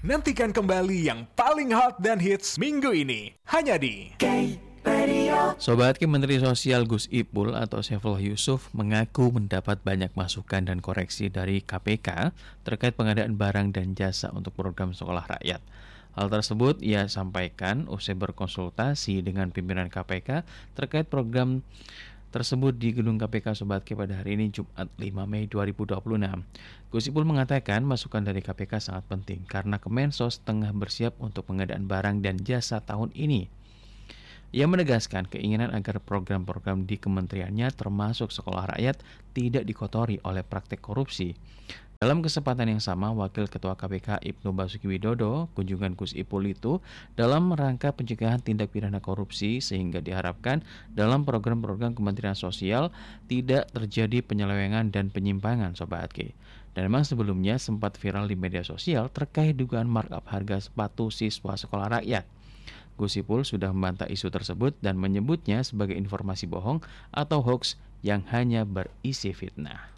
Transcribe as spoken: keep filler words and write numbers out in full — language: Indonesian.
Nantikan kembali yang paling hot dan hits minggu ini hanya di Sobat Ki, Menteri Sosial Gus Ipul atau Saifullah Yusuf mengaku mendapat banyak masukan dan koreksi dari K P K terkait pengadaan barang dan jasa untuk program sekolah rakyat. Hal tersebut ia sampaikan usai berkonsultasi dengan pimpinan K P K terkait program tersebut di Gedung K P K Sobat Ki pada hari ini Jumat lima Mei dua ribu dua puluh enam. Gus Ipul mengatakan masukan dari K P K sangat penting karena Kemensos tengah bersiap untuk pengadaan barang dan jasa tahun ini. Ia menegaskan keinginan agar program-program di kementeriannya termasuk sekolah rakyat tidak dikotori oleh praktek korupsi. Dalam kesempatan yang sama, Wakil Ketua K P K Ibnu Basuki Widodo kunjungan Gus Ipul itu dalam rangka pencegahan tindak pidana korupsi sehingga diharapkan dalam program-program Kementerian Sosial tidak terjadi penyelewengan dan penyimpangan Sobat Ki. Dan memang sebelumnya sempat viral di media sosial terkait dugaan markup harga sepatu siswa sekolah rakyat. Gus Ipul sudah membantah isu tersebut dan menyebutnya sebagai informasi bohong atau hoax yang hanya berisi fitnah.